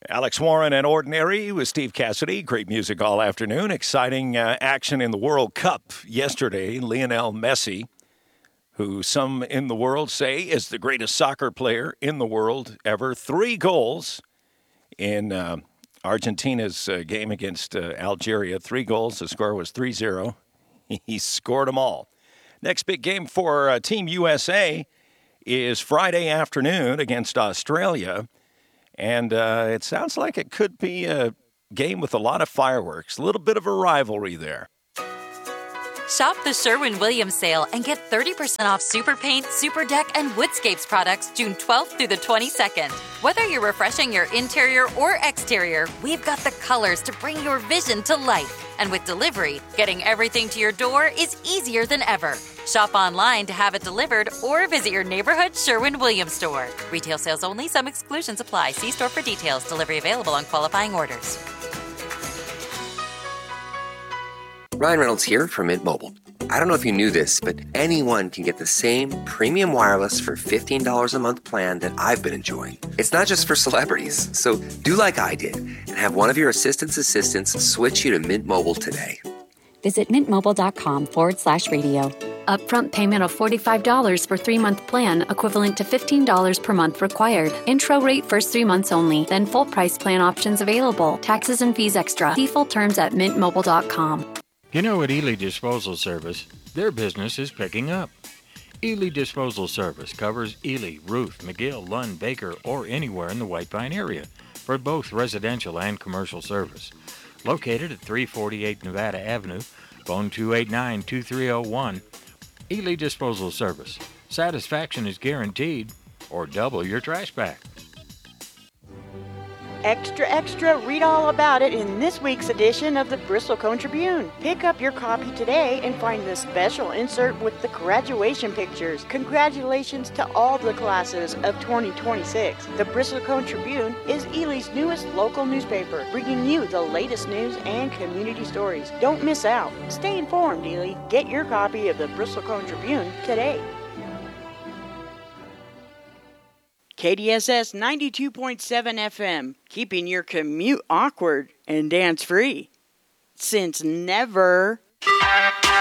Alex Warren and Ordinary with Steve Cassidy. Great music all afternoon. Exciting action in the World Cup yesterday. Lionel Messi, who some in the world say is the greatest soccer player in the world ever. 3 goals in Argentina's game against Algeria. 3 goals. The score was 3-0. He scored them all. Next big game for Team USA is Friday afternoon against Australia. And it sounds like it could be a game with a lot of fireworks. A little bit of a rivalry there. Shop the Sherwin-Williams sale and get 30% off Super Paint, Super Deck, and Woodscapes products June 12th through the 22nd. Whether you're refreshing your interior or exterior, we've got the colors to bring your vision to life. And with delivery, getting everything to your door is easier than ever. Shop online to have it delivered or visit your neighborhood Sherwin-Williams store. Retail sales only. Some exclusions apply. See store for details. Delivery available on qualifying orders. Ryan Reynolds here from Mint Mobile. I don't know if you knew this, but anyone can get the same premium wireless for $15 a month plan that I've been enjoying. It's not just for celebrities. So do like I did and have one of your assistants switch you to Mint Mobile today. Visit mintmobile.com/radio. Upfront payment of $45 for 3-month plan, equivalent to $15 per month required. Intro rate first 3 months only, then full price plan options available. Taxes and fees extra. See full terms at mintmobile.com. You know, at Ely Disposal Service, their business is picking up. Ely Disposal Service covers Ely, Ruth, McGill, Lund, Baker, or anywhere in the White Pine area for both residential and commercial service. Located at 348 Nevada Avenue, phone 289-2301. Ely Disposal Service. Satisfaction is guaranteed, or double your trash back. Extra, extra, read all about it in this week's edition of the Bristlecone Tribune. Pick up your copy today and find the special insert with the graduation pictures. Congratulations to all the classes of 2026. The Bristlecone Tribune is Ely's newest local newspaper, bringing you the latest news and community stories. Don't miss out. Stay informed, Ely. Get your copy of the Bristlecone Tribune today. KDSS 92.7 FM, keeping your commute awkward and dance-free. Since never...